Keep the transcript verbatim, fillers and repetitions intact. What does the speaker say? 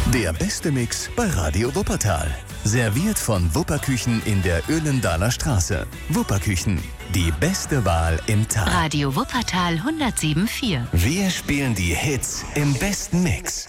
Der beste Mix bei Radio Wuppertal. Serviert von Wupperküchen in der Öhlendaler Straße. Wupperküchen, die beste Wahl im Tal. Radio Wuppertal hundertsieben Komma vier. Wir spielen die Hits im besten Mix.